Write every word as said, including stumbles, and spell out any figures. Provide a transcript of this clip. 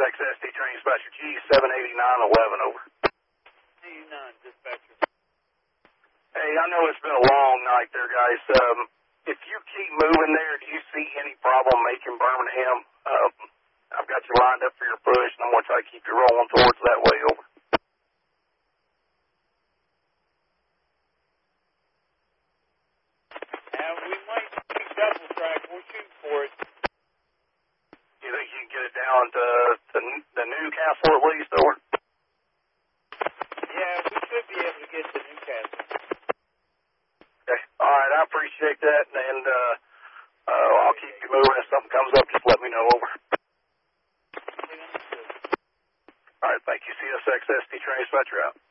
X S D train dispatcher G seven eighty-nine eleven, over. eighty-nine, dispatcher. Hey, I know it's been a long night there, guys. Um, if you keep moving there, do you see any problem making Birmingham? Um, I've got you lined up for your push, and I'm going to try to keep you rolling towards that way, over. And we might be double track. We'll shoot for it. You think you can get it down to, to the Newcastle at least, over? Yeah, we should be able to get to Newcastle. Okay. All right, I appreciate that, and uh, uh, I'll keep you moving. If something comes up, just let me know, over. All right, thank you. C S X S D train dispatcher out.